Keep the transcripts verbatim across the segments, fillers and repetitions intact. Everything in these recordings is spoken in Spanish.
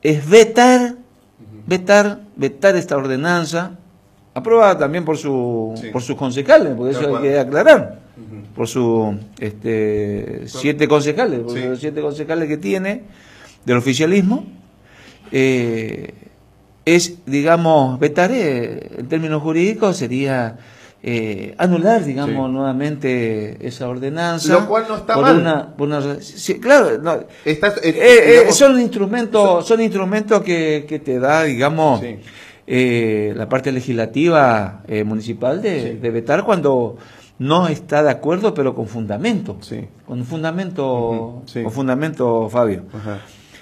es vetar, vetar, vetar esta ordenanza, aprobada también por su sí. por sus concejales, porque eso hay que aclarar, uh-huh. por sus este, siete concejales, por sí. los siete concejales que tiene del oficialismo, eh, es, digamos, vetar, eh, en términos jurídicos sería eh, anular, digamos, sí. nuevamente esa ordenanza. Lo cual no está por mal. Una, por una, sí, claro, no, está, eh, eh, digamos, son instrumentos, son instrumentos que, que te da, digamos, sí. eh, la parte legislativa eh, municipal de, sí. de vetar cuando no está de acuerdo, pero con fundamento, sí. con fundamento, uh-huh. sí. con fundamento, Fabio. Uh-huh.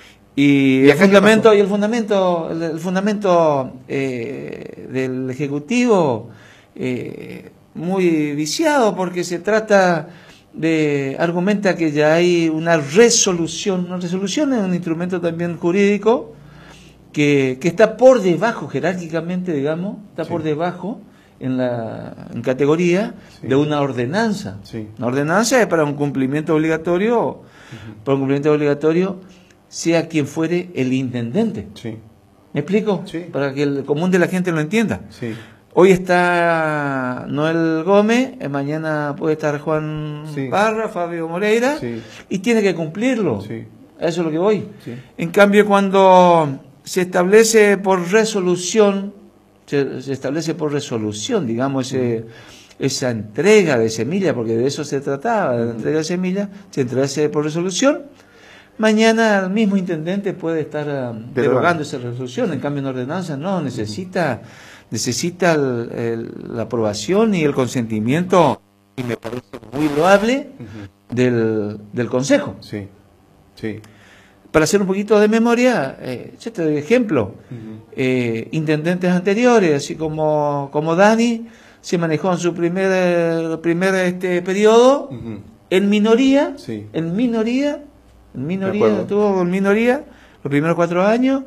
Y, ¿Y el fundamento, y el fundamento, el, el fundamento eh, del Ejecutivo, eh, muy viciado, porque se trata de, argumenta que ya hay una resolución, una resolución es un instrumento también jurídico, que, que está por debajo, jerárquicamente, digamos, está sí. por debajo en la en categoría sí. de una ordenanza. Sí. Una ordenanza es para un cumplimiento obligatorio, uh-huh. para un cumplimiento obligatorio, sea quien fuere el intendente. Sí. ¿Me explico? Sí. Para que el común de la gente lo entienda. Sí. Hoy está Noel Gómez, mañana puede estar Juan sí. Parra, Fabio Moreira, sí. y tiene que cumplirlo. Sí. A eso es lo que voy. Sí. En cambio, cuando se establece por resolución, se, se establece por resolución, digamos, ese, esa entrega de semillas, porque de eso se trataba, de la entrega de semillas, se entrega por resolución. Mañana el mismo intendente puede estar uh, derogando esa resolución. En cambio, en ordenanza no, necesita, necesita el, el, la aprobación y el consentimiento, y me parece muy loable, uh-huh. del, del Consejo. Sí, sí. Para hacer un poquito de memoria, eh, yo te doy ejemplo. Uh-huh. eh, intendentes anteriores, así como, como Dani, se manejó en su primer, primer este periodo, uh-huh. en minoría, sí. en minoría, en minoría, estuvo en minoría los primeros cuatro años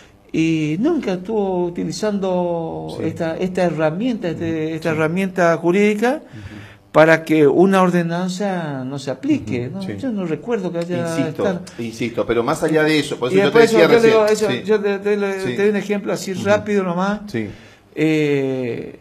y nunca estuvo utilizando sí. esta esta herramienta, este, esta sí. herramienta jurídica uh-huh. para que una ordenanza no se aplique. Uh-huh. ¿no? Sí. Yo no recuerdo que haya... Insisto, estar... insisto, pero más allá de eso, por eso y yo te decía yo recién. Digo, eso, sí. Yo te, te, te, sí. te doy un ejemplo así uh-huh. rápido nomás. Sí. Eh,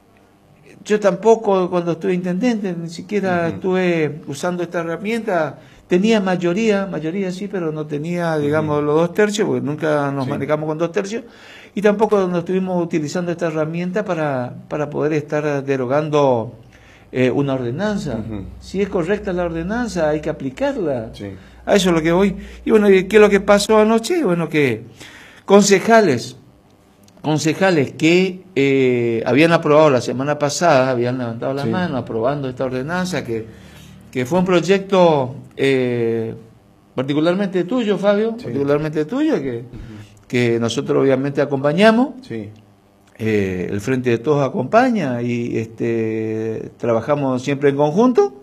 yo tampoco, cuando estuve intendente, ni siquiera uh-huh. estuve usando esta herramienta. Tenía mayoría, mayoría sí, pero no tenía, digamos, uh-huh. los dos tercios, porque nunca nos sí. manejamos con dos tercios, y tampoco nos estuvimos utilizando esta herramienta para, para poder estar derogando eh, una ordenanza. Uh-huh. Si es correcta la ordenanza, hay que aplicarla. Sí. A eso es lo que voy. Y bueno, ¿qué es lo que pasó anoche? Bueno, que concejales, concejales que eh, habían aprobado la semana pasada, habían levantado la sí. mano aprobando esta ordenanza, que que fue un proyecto eh, particularmente tuyo, Fabio, sí. particularmente tuyo, que, uh-huh. que nosotros obviamente acompañamos, sí. eh, el Frente de Todos acompaña y este, trabajamos siempre en conjunto,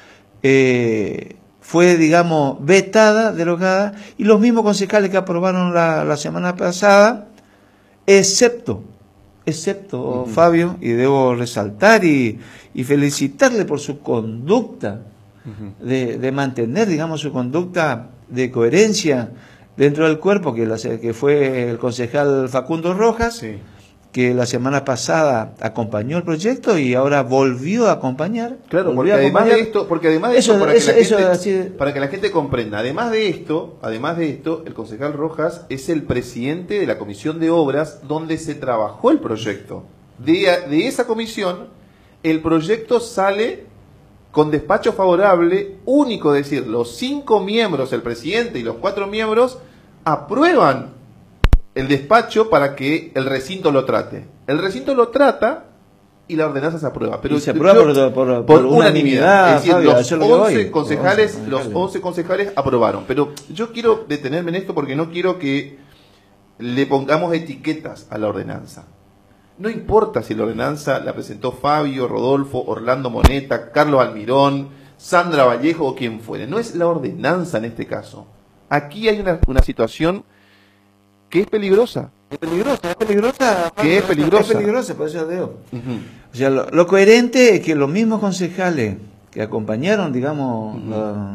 eh, fue, digamos, vetada, derogada, y los mismos concejales que aprobaron la, la semana pasada, excepto, excepto uh-huh. Fabio, y debo resaltar y, y felicitarle por su conducta, De, de mantener, digamos, su conducta de coherencia dentro del cuerpo, que, la, que fue el concejal Facundo Rojas, sí. que la semana pasada acompañó el proyecto y ahora volvió a acompañar. Claro, porque además de esto, porque además de eso, esto, para, eso, que la eso, gente, así... para que la gente comprenda, además de esto, además de esto, el concejal Rojas es el presidente de la comisión de obras donde se trabajó el proyecto. De, de esa comisión, el proyecto sale con despacho favorable, único, es decir, los cinco miembros, el presidente y los cuatro miembros, aprueban el despacho para que el recinto lo trate. El recinto lo trata y la ordenanza se aprueba. Pero y se aprueba por, por, por, por unanimidad. Es decir, Fabio, los, once concejales, once, los once concejales aprobaron. Pero yo quiero detenerme en esto porque no quiero que le pongamos etiquetas a la ordenanza. No importa si la ordenanza la presentó Fabio, Rodolfo, Orlando Moneta, Carlos Almirón, Sandra Vallejo o quien fuere. No es la ordenanza en este caso. Aquí hay una, una situación que es peligrosa. Es peligrosa, es peligrosa. Que es peligrosa. Es peligrosa, por eso digo. Uh-huh. O sea, lo, lo coherente es que los mismos concejales que acompañaron, digamos, uh-huh. la,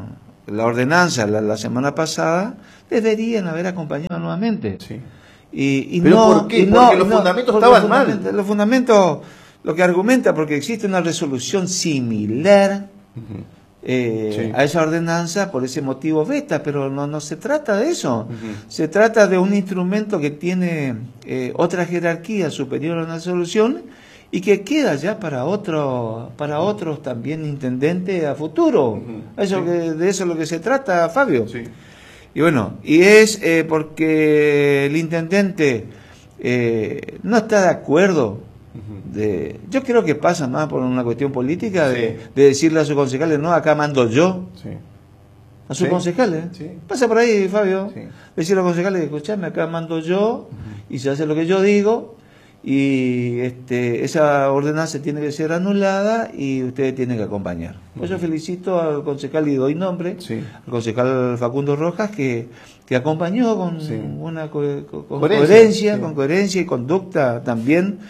la ordenanza la, la semana pasada, deberían haber acompañado nuevamente. Sí. Y, y ¿Pero no, por qué? y Porque no, los no, fundamentos porque estaban los mal. fundamentos, los fundamentos, lo que argumenta, porque existe una resolución similar Uh-huh. eh, Sí. a esa ordenanza, por ese motivo veta, pero no, no se trata de eso. Uh-huh. Se trata de un instrumento que tiene eh, otra jerarquía superior a una resolución y que queda ya para otro, para otros también intendentes a futuro. Uh-huh. Eso Sí. que, de eso es lo que se trata, Fabio. Sí. Y bueno, y es eh, porque el intendente eh, no está de acuerdo. Uh-huh. De, yo creo que pasa más por una cuestión política de, Sí. de decirle a sus concejales, no, acá mando yo. Sí. A sus Sí. concejales. Sí. Pasa por ahí, Fabio. Sí. Decirle a los concejales, escuchame, acá mando yo y se hace lo que yo digo y este, esa ordenanza tiene que ser anulada y ustedes tienen que acompañar. Pues yo felicito al concejal y doy nombre, Sí. al concejal Facundo Rojas, que, que acompañó con Sí. una co co con Coherencia, coherencia, sí. con coherencia y conducta también.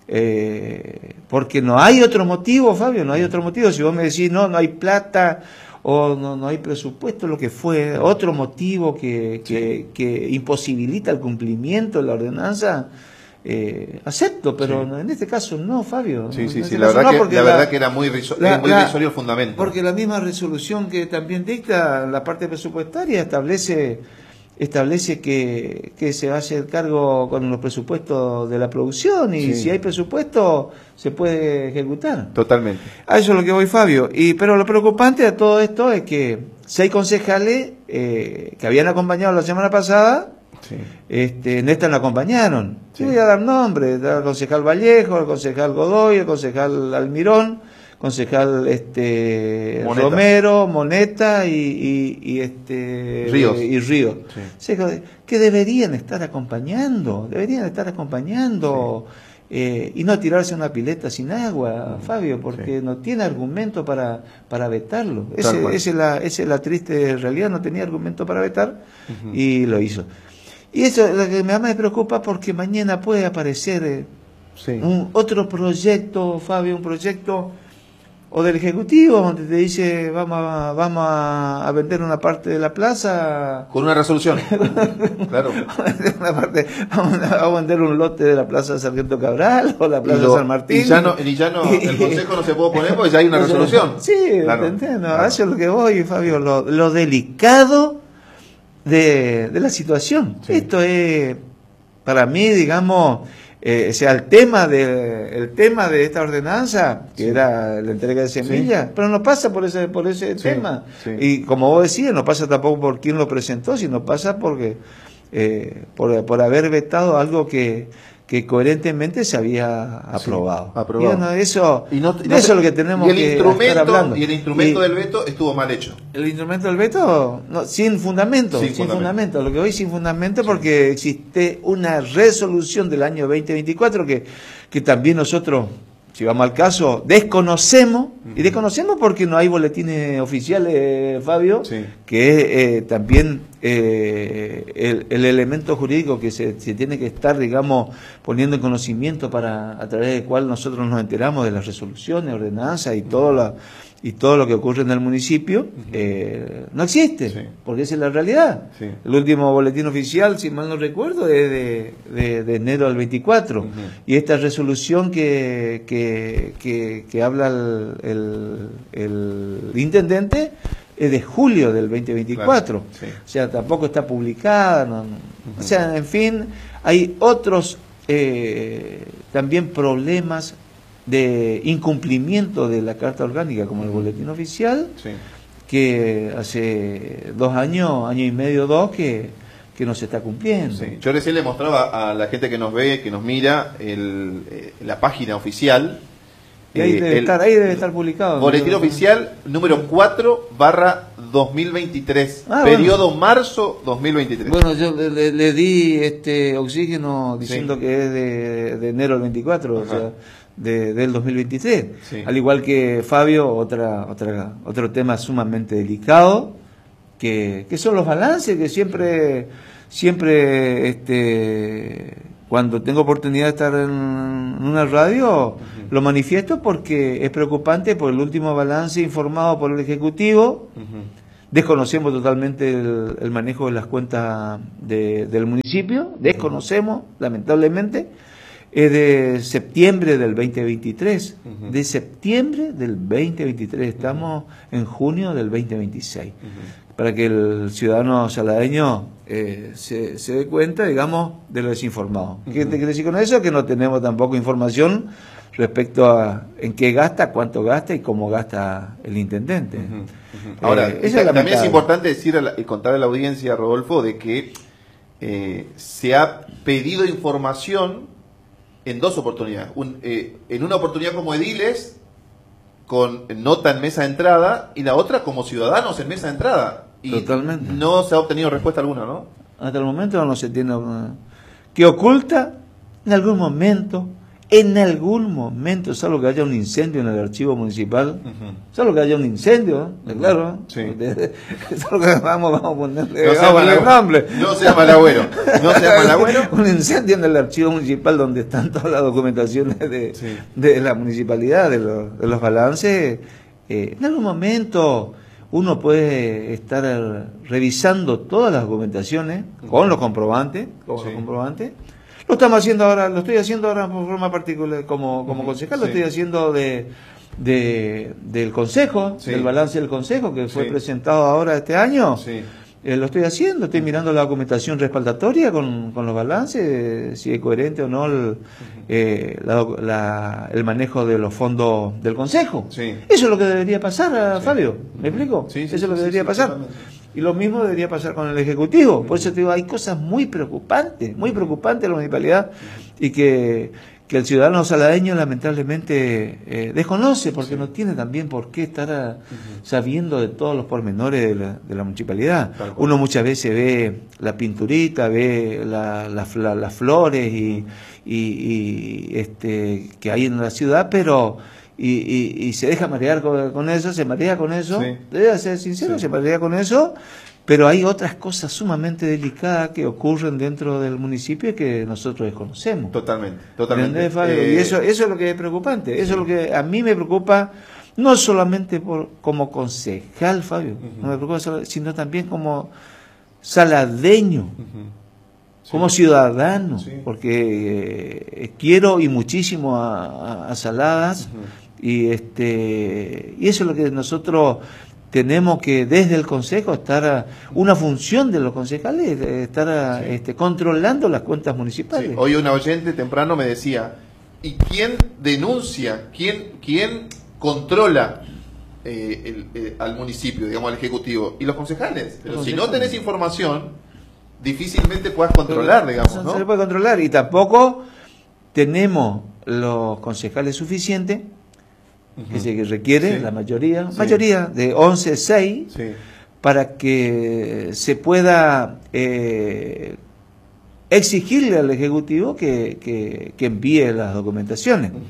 Eh, porque no hay otro motivo, Fabio, no hay otro motivo. Si vos me decís, no, no hay plata o no, no hay presupuesto, lo que fue, otro motivo que, que, que imposibilita el cumplimiento de la ordenanza, eh, acepto, pero Sí. en este caso no, Fabio. Sí, En sí, este sí, la caso verdad, no, que, porque la verdad que era muy, riso la- eh, muy la- risorio el fundamento. porque la misma resolución que también dicta la parte presupuestaria establece establece que, que se va a hacer cargo con los presupuestos de la producción y Sí. si hay presupuesto se puede ejecutar. Totalmente. A eso es lo que voy, Fabio. Y, pero lo preocupante de todo esto es que seis concejales eh, que habían acompañado la semana pasada, Sí. este, en esta no acompañaron. Sí. Yo voy a dar nombres, está el concejal Vallejo, el concejal Godoy, el concejal Almirón, concejal este Moneta. Romero, Moneta y, y, y este Ríos. y Ríos. Sí. O sea, que deberían estar acompañando, deberían estar acompañando eh, y no tirarse una pileta sin agua, Fabio, porque Sí. no tiene argumento para, para vetarlo. Tal Ese, cual. esa es la, esa es la triste realidad, no tenía argumento para vetar Ujú. y lo hizo. Y eso es lo que más me preocupa porque mañana puede aparecer eh, Sí. un otro proyecto, Fabio, un proyecto o del Ejecutivo donde te dice vamos a, vamos a vender una parte de la plaza. Con una resolución. Claro. Una parte, vamos a vender un lote de la Plaza Sargento Cabral o la Y, Plaza lo- San Martín. y ya no, y ya no, el consejo no se puede oponer porque ya hay una resolución. Sí, Claro, ¿te entiendo? claro. A eso es lo que voy, Fabio, lo, lo delicado de, de la situación. Sí. Esto es, para mí, digamos, eh, o sea, el tema de el tema de esta ordenanza, que Sí. era la entrega de semillas, pero no pasa por ese por ese Sí, tema. sí. Y como vos decías, no pasa tampoco por quién lo presentó, sino pasa porque eh, por, por haber vetado algo que, que coherentemente se había aprobado. aprobado. Y bueno, eso, Y no- de no eso te- es lo que tenemos y el que instrumento, estar hablando. Y el instrumento Y- del veto estuvo mal hecho. el instrumento del veto, no, sin fundamento, Sin sin, fundamento. fundamento. Lo que hoy sin fundamento porque existe una resolución del año veinte veinticuatro que, que también nosotros, si vamos al caso, desconocemos, y Ujú. desconocemos porque no hay boletines oficiales, Fabio, Sí. que es eh, también eh, el, el elemento jurídico que se, se tiene que estar, digamos, poniendo en conocimiento para a través del cual nosotros nos enteramos de las resoluciones, ordenanzas y todo lo, y todo lo que ocurre en el municipio, eh, no existe, Sí. porque esa es la realidad. Sí. El último boletín oficial, si mal no recuerdo, es de, de, de enero del veinticuatro. Ujú. Y esta resolución que, que, que, que habla el, el, el intendente es de julio del veinte veinticuatro. Claro, sí. O sea, tampoco está publicada. No, no. O sea, en fin, hay otros eh, también problemas de incumplimiento de la Carta Orgánica, como el boletín oficial, Sí. que hace dos años, año y medio, dos, que, que no se está cumpliendo. Sí. Yo recién le mostraba a la gente que nos ve, que nos mira, el, eh, la página oficial. Y ahí, eh, debe el estar, ahí debe estar publicado. Boletín ¿no? oficial número cuatro barra dos mil veintitrés. Ah, periodo marzo dos mil veintitrés. Bueno, yo le, le- le di este oxígeno diciendo Sí. que es de, de enero del veinticuatro, o Ajá. sea, de, del dos mil veintitrés. Sí. Al igual que Fabio, otra, otra, otro tema sumamente delicado, que, que son los balances, que siempre, siempre, este, cuando tengo oportunidad de estar en una radio, lo manifiesto porque es preocupante por el último balance informado por el Ejecutivo Ujú. desconocemos totalmente el, el manejo de las cuentas de, del municipio, desconocemos, lamentablemente, es de septiembre del veinte veintitrés, uh-huh. de septiembre del veinte veintitrés, estamos uh-huh. en junio del veinte veintiséis, uh-huh. para que el ciudadano saladeño eh, se, se dé cuenta, digamos, de lo desinformado. Uh-huh. ¿Qué te quiere decir con eso? Que no tenemos tampoco información respecto a en qué gasta, cuánto gasta y cómo gasta el intendente. Uh-huh. Uh-huh. Ahora, eh, es también es importante decir a la, y contar a la audiencia, Rodolfo, de que eh, se ha pedido información en dos oportunidades. Un, eh, en una oportunidad como ediles, con nota en mesa de entrada, y la otra como ciudadanos en mesa de entrada. Y totalmente. No se ha obtenido respuesta alguna, ¿no? Hasta el momento no se tiene. ¿Qué oculta? En algún momento, en algún momento, salvo que haya un incendio en el archivo municipal, uh-huh. salvo que haya un incendio, uh-huh. claro, sí. salvo que vamos, vamos a ponerle no sea el nombre. No sea malagüero, no sea malagüero. Un incendio en el archivo municipal donde están todas las documentaciones de, sí. de la municipalidad, de los, de los balances, eh, en algún momento uno puede estar revisando todas las documentaciones uh-huh. con los comprobantes, con sí. los comprobantes. Lo estamos haciendo ahora, lo estoy haciendo ahora por forma particular como, como concejal, sí. lo estoy haciendo de, de del consejo, sí. del balance del consejo que fue sí. presentado ahora este año. Sí. Eh, lo estoy haciendo, estoy mirando la documentación respaldatoria con, con los balances, eh, si es coherente o no el, uh-huh. eh, la, la, el manejo de los fondos del consejo. Sí. Eso es lo que debería pasar, sí. Fabio, ¿me explico? Sí, sí, Eso sí, es lo que sí, debería sí, pasar. Totalmente. Y lo mismo debería pasar con el Ejecutivo. Por eso te digo, hay cosas muy preocupantes, muy preocupantes en la municipalidad y que, que el ciudadano saladeño lamentablemente eh, desconoce porque sí. no tiene también por qué estar a, uh-huh. sabiendo de todos los pormenores de la, de la municipalidad. Uno muchas veces ve la pinturita, ve la, la, la, las flores y, y, y este que hay en la ciudad, pero... Y, y, y se deja marear con, con eso, se marea con eso, sí. debe ser sincero, sí. se marea con eso, pero hay otras cosas sumamente delicadas que ocurren dentro del municipio y que nosotros desconocemos. Totalmente, totalmente. Eh... Y eso, eso es lo que es preocupante, eso sí. es lo que a mí me preocupa, no solamente por como concejal, Fabio, uh-huh. no me preocupa solo, sino también como saladeño. Uh-huh. Como ciudadano, sí. porque eh, quiero y muchísimo a, a, a Saladas, uh-huh. y este y eso es lo que nosotros tenemos que desde el Consejo estar a, una función de los concejales, estar a, sí. este, controlando las cuentas municipales. Sí. Hoy una oyente temprano me decía, ¿y quién denuncia, quién, quién controla eh, el, eh, al municipio, digamos al Ejecutivo? Y los concejales. Pero los si concejales. No tenés información, difícilmente puedas controlar, digamos, ¿no? No se puede controlar y tampoco tenemos los concejales suficientes, uh-huh. que se requiere, sí. la mayoría, sí. mayoría de once, seis, sí. para que se pueda eh, exigirle al Ejecutivo que, que, que envíe las documentaciones. Uh-huh.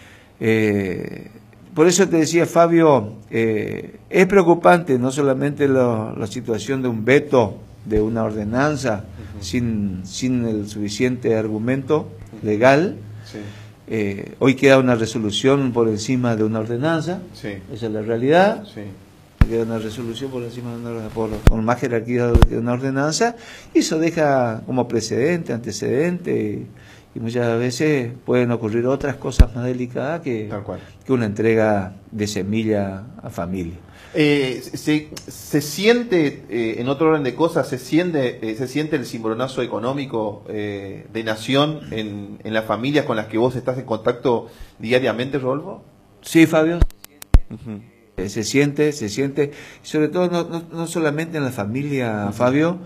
eh, por eso te decía, Fabio, eh, es preocupante no solamente lo, la situación de un veto de una ordenanza uh-huh. sin, sin el suficiente argumento legal. Sí. Eh, hoy queda una resolución por encima de una ordenanza, sí. esa es la realidad. Sí. Queda una resolución por encima de una, por, con más jerarquía de una ordenanza, y eso deja como precedente, antecedente, y, y muchas veces pueden ocurrir otras cosas más delicadas que, que una entrega de semilla a familia. Eh, se, se siente, eh, en otro orden de cosas, se siente, eh, se siente el cimbronazo económico eh, de Nación en, en las familias con las que vos estás en contacto diariamente, Rodolfo. Sí, Fabio. Uh-huh. eh, se siente, se siente, sobre todo no, no, no solamente en la familia, uh-huh. Fabio,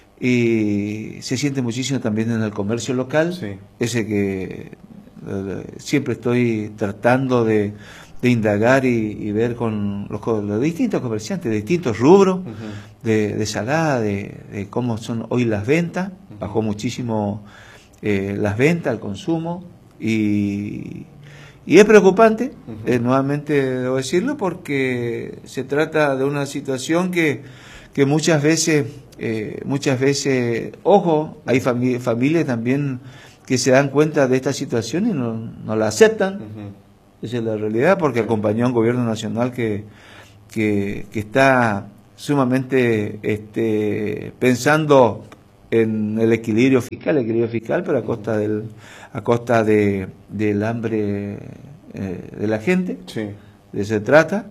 y se siente muchísimo también en el comercio local, sí. ese que eh, siempre estoy tratando de de indagar y, y ver con los, los distintos comerciantes de distintos rubros, uh-huh. de, de salada, de, de cómo son hoy las ventas, uh-huh. bajó muchísimo eh, las ventas, el consumo, y, y es preocupante, uh-huh. eh, nuevamente debo decirlo, porque se trata de una situación que, que muchas veces, eh, muchas veces, ojo, hay fami- familias también que se dan cuenta de esta situación y no, no la aceptan. Uh-huh. Esa es la realidad, porque acompañó a un gobierno nacional que, que, que está sumamente este, pensando en el equilibrio fiscal, el equilibrio fiscal, pero a costa del, a costa de, del hambre eh, de la gente, sí. de eso se trata,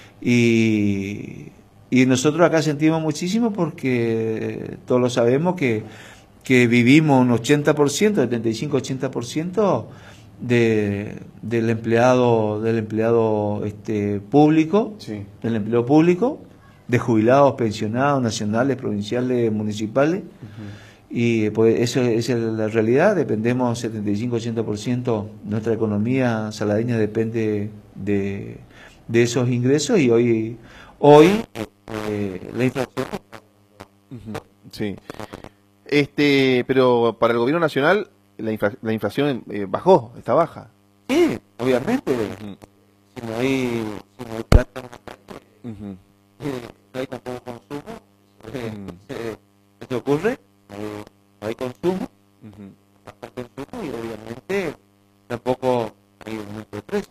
y, y nosotros acá sentimos muchísimo porque todos lo sabemos que, que vivimos un ochenta por ciento, setenta y cinco a ochenta por ciento de, del empleado, del empleado este, público, sí. del empleo público, de jubilados, pensionados, nacionales, provinciales, municipales, uh-huh. y pues eso, esa es la realidad. Dependemos setenta y cinco a ochenta por ciento, nuestra economía saladeña depende de, de esos ingresos, y hoy hoy eh, la inflación. Uh-huh. Sí. Este, pero para el gobierno nacional la, infla, la inflación eh, bajó, está baja. Sí, obviamente. Uh-huh. Si no hay, si no hay plata, uh-huh. no hay tampoco consumo, uh-huh. eh, ¿qué ocurre? Eh, no hay consumo, uh-huh. no hay consumo, y obviamente tampoco hay aumento de precio.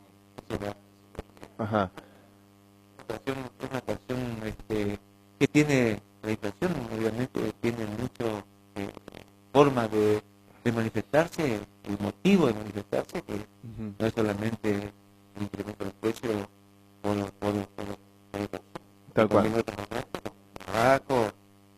Ajá. Es una cuestión este, que tiene la inflación, obviamente tiene muchas eh, formas de, de manifestarse, el motivo de manifestarse, que uh-huh. no es solamente el incremento del precio por, por, por, por el tal cual. Tabaco,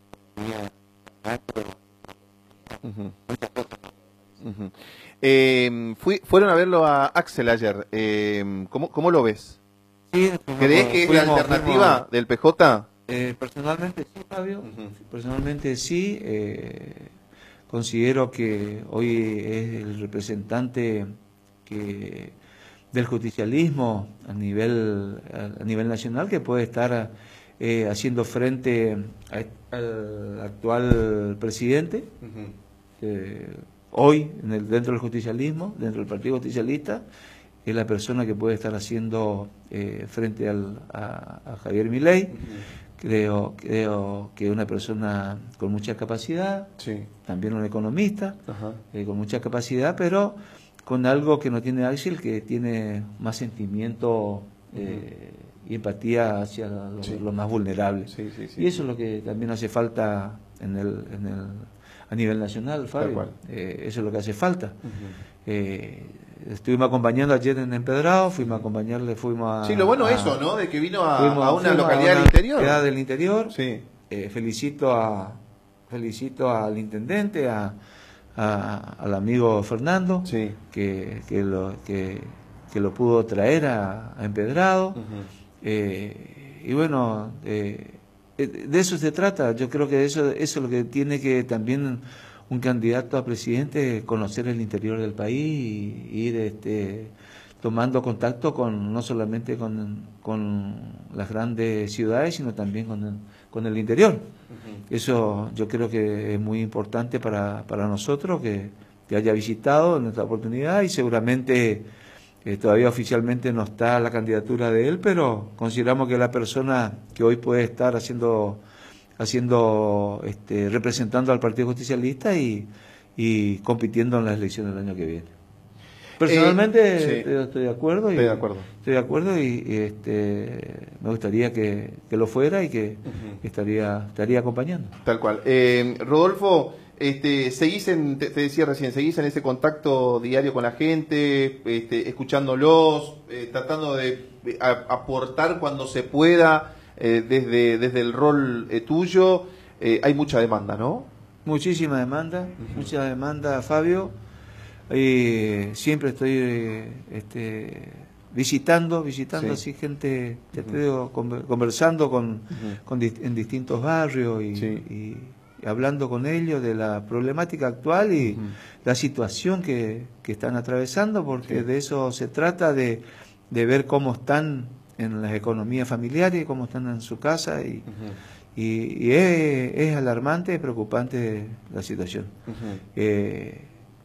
uh-huh. muchas cosas. Uh-huh. Eh, fui, fueron a verlo a Axel ayer. Eh, ¿cómo, ¿Cómo lo ves? Sí, ¿Crees que es fuimos, la alternativa fuimos, del P J? Eh, personalmente sí, Fabio. Uh-huh. Personalmente sí. Eh, considero que hoy es el representante que del justicialismo a nivel a nivel nacional, que puede estar eh, haciendo frente a, al actual presidente, uh-huh. eh, hoy en el, dentro del justicialismo, dentro del Partido Justicialista, es la persona que puede estar haciendo eh, frente al, a, a Javier Milei. Uh-huh. Creo, creo que es una persona con mucha capacidad, sí. también un economista, uh-huh. eh, con mucha capacidad, pero con algo que no tiene Axel, que tiene más sentimiento eh, uh-huh. y empatía hacia los, sí. los más vulnerables. Sí, sí, sí, y eso sí. es lo que también hace falta en el, en el, a nivel nacional, Fabio. Eh, eso es lo que hace falta. Uh-huh. eh, estuvimos acompañando ayer en Empedrado, fuimos a acompañarle, fuimos a... Sí, lo bueno a, eso, ¿no? De que vino a, fuimos, a una fuimos localidad a una del interior. localidad del interior. Sí. Eh, felicito a felicito al intendente, a, a al amigo Fernando, sí. que, que, lo, que, que lo pudo traer a, a Empedrado. Uh-huh. eh, y bueno, eh, de eso se trata. Yo creo que eso, eso es lo que tiene que también un candidato a presidente, conocer el interior del país y, y ir este, tomando contacto con no solamente con, con las grandes ciudades, sino también con el, con el interior. Uh-huh. Eso yo creo que es muy importante para, para nosotros, que, que haya visitado en esta oportunidad, y seguramente eh, todavía oficialmente no está la candidatura de él, pero consideramos que es la persona que hoy puede estar haciendo haciendo este, representando al Partido Justicialista y, y compitiendo en las elecciones del año que viene. Personalmente eh, sí. estoy, estoy de acuerdo y estoy de acuerdo, estoy de acuerdo y, y este, me gustaría que, que lo fuera y que uh-huh. estaría estaría acompañando. Tal cual. Eh, Rodolfo, este, seguís en, te, te decía recién, seguís en ese contacto diario con la gente, este, escuchándolos, eh, tratando de a, aportar cuando se pueda. Eh, desde, desde el rol eh, tuyo, eh, hay mucha demanda, ¿no? Muchísima demanda, uh-huh. mucha demanda, Fabio. Eh, siempre estoy eh, este, visitando, visitando sí. así gente, te uh-huh. digo, conversando con, uh-huh. con di- en distintos barrios y, sí. y, y hablando con ellos de la problemática actual y uh-huh. la situación que, que están atravesando, porque sí. de eso se trata, de, de ver cómo están en las economías familiares, cómo están en su casa, y, uh-huh. y, y es, es alarmante, es preocupante la situación. Uh-huh. Eh,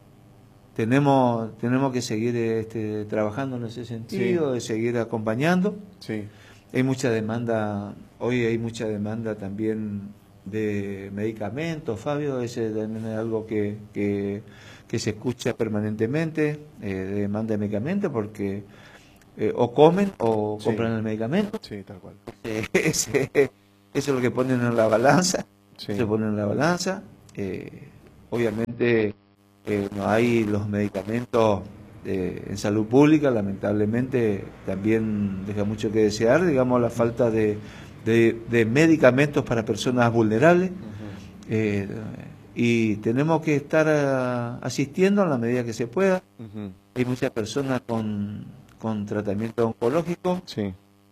tenemos tenemos que seguir este, trabajando en ese sentido, sí. de seguir acompañando. Sí. Hay mucha demanda, hoy hay mucha demanda también de medicamentos, Fabio, ese también es algo que, que, que se escucha permanentemente, eh, de demanda de medicamentos, porque Eh, o comen o sí. compran el medicamento. Sí, tal cual. Eh, ese, eso es lo que ponen en la balanza, Sí. se ponen en la balanza. Eh, obviamente eh, no hay los medicamentos eh, en salud pública, lamentablemente también deja mucho que desear, digamos, la falta de, de, de medicamentos para personas vulnerables. Uh-huh. eh, y tenemos que estar uh, asistiendo en la medida que se pueda. Uh-huh. Hay muchas personas con, con tratamiento oncológico. Sí.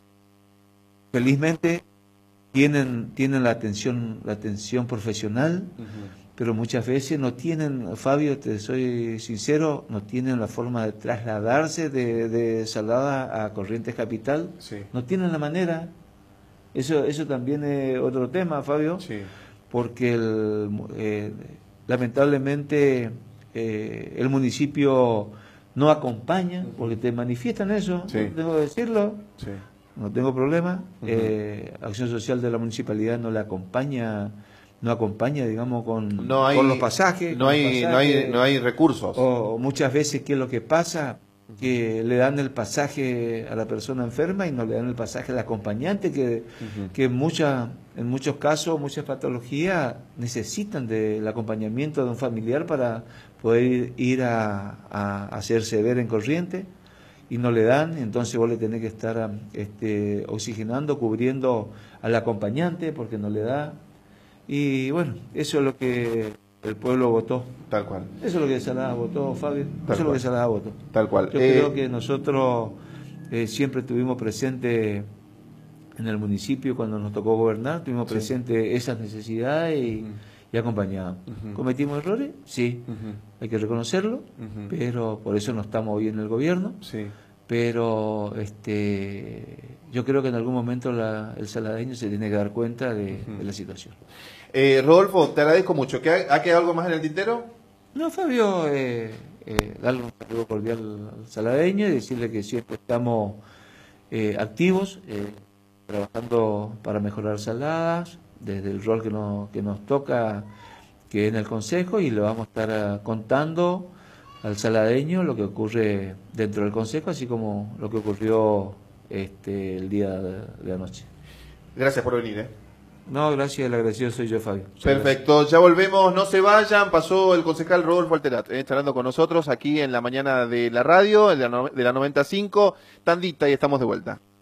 Felizmente tienen tienen la atención la atención profesional, uh-huh. pero muchas veces no tienen, Fabio, te soy sincero, no tienen la forma de trasladarse de, de Salada a Corrientes Capital. Sí. No tienen la manera. Eso eso también es otro tema, Fabio. Sí. Porque el, eh, lamentablemente eh, el municipio no acompaña, porque te manifiestan eso, Sí. no tengo que decirlo, Sí. no tengo problema. Uh-huh. eh, Acción Social de la municipalidad no le acompaña, no acompaña, digamos, con, no hay, con los pasajes. No, con hay, los pasajes, no, hay, no hay recursos. O muchas veces, ¿qué es lo que pasa? Que le dan el pasaje a la persona enferma y no le dan el pasaje al acompañante, que, uh-huh. que en, mucha, en muchos casos, muchas patologías necesitan del acompañamiento de un familiar para poder ir a, a hacerse ver en Corrientes, y no le dan. Entonces vos le tenés que estar este, oxigenando, cubriendo al acompañante porque no le da. Y bueno, eso es lo que el pueblo votó. Tal cual. Eso es lo que Salada votó, Fabio. Tal eso es lo que Salada votó. Tal cual. Yo eh... creo que nosotros eh, siempre estuvimos presentes en el municipio cuando nos tocó gobernar, tuvimos sí. presentes esas necesidades y, uh-huh. y acompañábamos. Uh-huh. ¿Cometimos errores? Sí, uh-huh. hay que reconocerlo, uh-huh. pero por eso no estamos hoy en el gobierno. Sí. Pero este, yo creo que en algún momento la, el saladeño se tiene que dar cuenta de, uh-huh. de la situación. Eh, Rodolfo, te agradezco mucho. ¿Ha quedado algo más en el tintero? No, Fabio, eh, eh, darle un saludo cordial al saladeño y decirle que siempre estamos eh, activos, eh, trabajando para mejorar Saladas, desde el rol que nos, que nos toca, que es en el Consejo, y le vamos a estar uh, contando al saladeño lo que ocurre dentro del Consejo, así como lo que ocurrió este, el día de, de anoche. Gracias por venir, ¿eh? No, gracias, el agradecido soy yo, Fabio. Muchas Perfecto, gracias. Ya volvemos, no se vayan. Pasó el concejal Rodolfo Alterat, eh, charlando con nosotros aquí en la mañana de la radio, de la, no, de la noventa y cinco. Tandita y estamos de vuelta.